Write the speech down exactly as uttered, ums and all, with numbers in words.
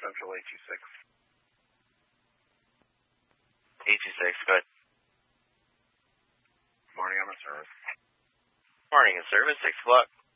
Central eight two six. eight two six, go ahead. Morning, I'm in service. Morning in service, six o'clock.